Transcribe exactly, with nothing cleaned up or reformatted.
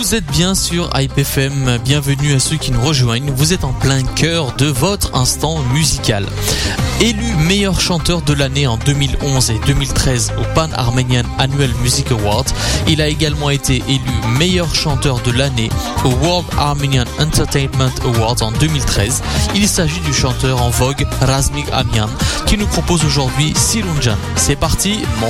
Vous êtes bien sur Hype F M, bienvenue à ceux qui nous rejoignent, vous êtes en plein cœur de votre instant musical. Élu meilleur chanteur de l'année en deux mille onze et deux mille treize au Pan Armenian Annual Music Award, il a également été élu meilleur chanteur de l'année au World Armenian Entertainment Awards en deux mille treize. Il s'agit du chanteur en vogue Razmik Amian qui nous propose aujourd'hui Sirunjan. C'est parti, monte